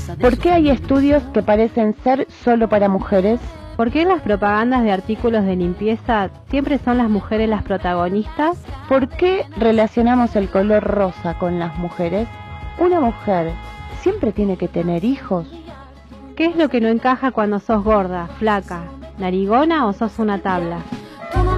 ¿Por qué hay estudios que parecen ser solo para mujeres? ¿Por qué en las propagandas de artículos de limpieza siempre son las mujeres las protagonistas? ¿Por qué relacionamos el color rosa con las mujeres? ¿Una mujer siempre tiene que tener hijos? ¿Qué es lo que no encaja cuando sos gorda, flaca, narigona o sos una tabla?